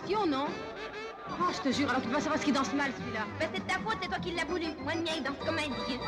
question, non? Oh, je te jure, alors tu vas savoir ce qui danse mal, celui-là. Ben, c'est de ta faute, c'est toi qui l'as voulu. Moi, le mien, il danse comme un dieu.